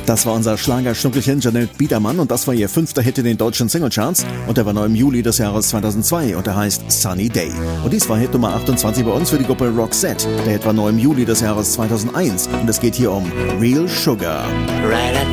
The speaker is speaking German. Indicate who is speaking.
Speaker 1: Das war unser Schlagerschnuckelchen Janette Biedermann und das war ihr 5. Hit in den deutschen Singlecharts und der war neu im Juli des Jahres 2002 und der heißt Sunny Day. Und dies war Hit Nummer 28 bei uns für die Gruppe Roxette. Der Hit war neu im Juli des Jahres 2001 und es geht hier um Real Sugar.
Speaker 2: Right at